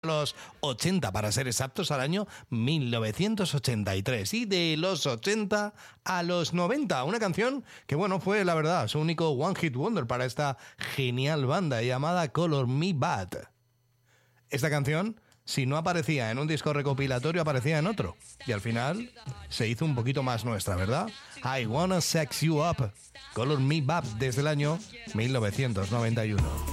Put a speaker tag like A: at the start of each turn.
A: los 80, para ser exactos, al año 1983. Y de los 80 a los 90, una canción que, bueno, fue, la verdad, su único One Hit Wonder para esta genial banda llamada Color Me Bad. Esta canción, si no aparecía en un disco recopilatorio, aparecía en otro. Y al final se hizo un poquito más nuestra, ¿verdad? I Wanna Sex You Up, Color Me Bad, desde el año 1991.